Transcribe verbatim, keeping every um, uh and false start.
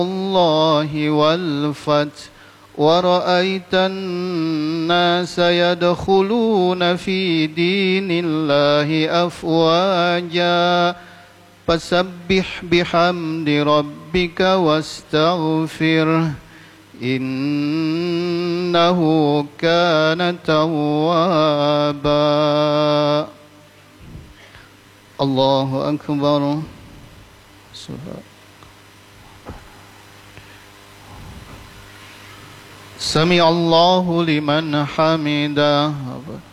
الله والفتح ورأيت الناس يدخلون في دين الله أفواجا فسبح بحمد ربك واستغفره إنه كان توابا. الله أكبر. سمع الله لمن حمده.